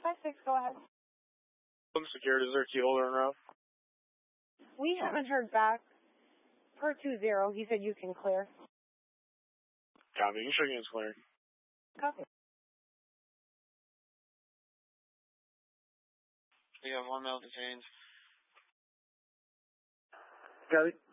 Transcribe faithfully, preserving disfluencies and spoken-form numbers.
five six, go ahead. Security, is there a key holder en route? We haven't heard back. Per two zero, he said you can clear. Copy, you can show units cleared. Copy. We have one male detained. Copy.